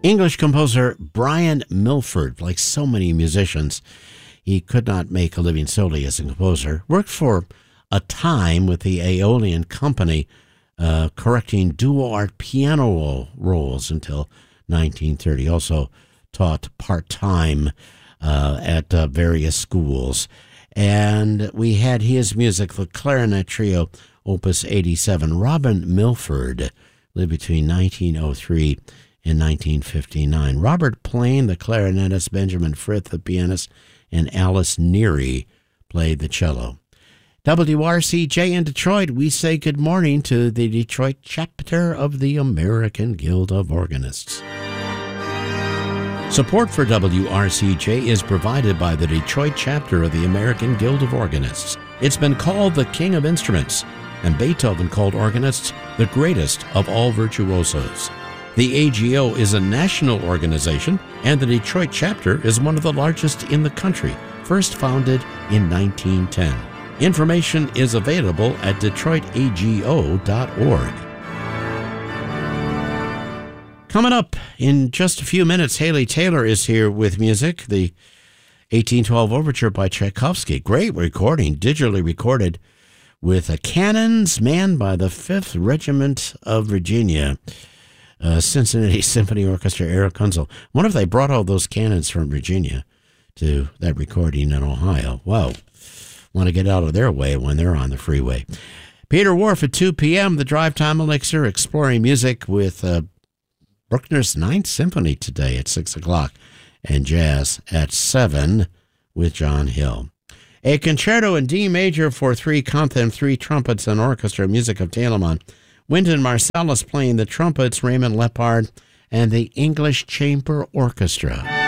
English composer Brian Milford, like so many musicians, he could not make a living solely as a composer. Worked for a time with the Aeolian Company, correcting duo art piano rolls until 1930. Also taught part-time at various schools. And we had his music, the Clarinet Trio, Opus 87. Robin Milford lived between 1903 and 1959. Robert Plain, the clarinetist, Benjamin Frith, the pianist, and Alice Neary played the cello. WRCJ in Detroit, we say good morning to the Detroit chapter of the American Guild of Organists. Support for WRCJ is provided by the Detroit chapter of the American Guild of Organists. It's been called the King of Instruments, and Beethoven called organists the greatest of all virtuosos. The AGO is a national organization, and the Detroit chapter is one of the largest in the country, first founded in 1910. Information is available at DetroitAGO.org. Coming up in just a few minutes, Haley Taylor is here with music, the 1812 Overture by Tchaikovsky. Great recording, digitally recorded with a cannons manned by the 5th Regiment of Virginia. Cincinnati Symphony Orchestra, Eric Kunzel. I wonder if they brought all those cannons from Virginia to that recording in Ohio. Wow. Want to get out of their way when they're on the freeway. Peter Wharf at 2 p.m., the Drive Time Elixir, exploring music with Bruckner's Ninth Symphony today at 6 o'clock, and jazz at 7 with John Hill. A concerto in D major for 3 conthim, 3 trumpets, and orchestra, music of Telemann. Wynton Marsalis playing the trumpets, Raymond Lepard, and the English Chamber Orchestra.